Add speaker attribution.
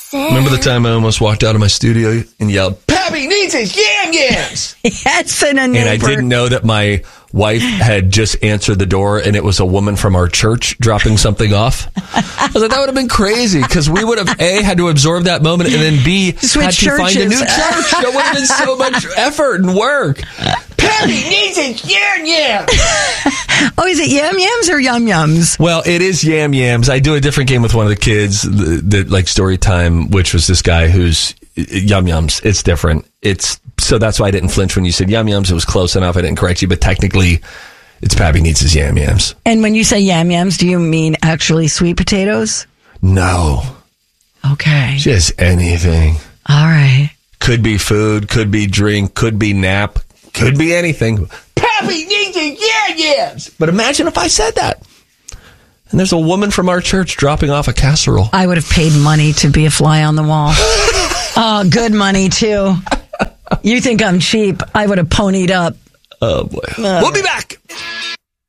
Speaker 1: Remember the time I almost walked out of my studio and yelled, Pappy needs his yams!
Speaker 2: Yes, and
Speaker 1: I didn't know that my wife had just answered the door and it was a woman from our church dropping something off. I was like, that would have been crazy because we would have A, had to absorb that moment, and then B, had to find a new church. That would have been so much effort and work. Pappy needs his yams!
Speaker 2: Oh, is it yam yams or yum yums?
Speaker 1: Well, it is yam yams. I do a different game with one of the kids, that like story time, which was this guy who's yum yums. It's different. So that's why I didn't flinch when you said yum yums. It was close enough. I didn't correct you, but technically it's Pappy needs his yam yams.
Speaker 2: And when you say yam yams, do you mean actually sweet potatoes?
Speaker 1: No.
Speaker 2: Okay.
Speaker 1: Just anything.
Speaker 2: All right.
Speaker 1: Could be food, could be drink, could be nap, could be anything. Pappy needs his yam yams. But imagine if I said that. And there's a woman from our church dropping off a casserole.
Speaker 2: I would have paid money to be a fly on the wall. Oh, good money, too. You think I'm cheap. I would have ponied up.
Speaker 1: Oh, boy. We'll be back.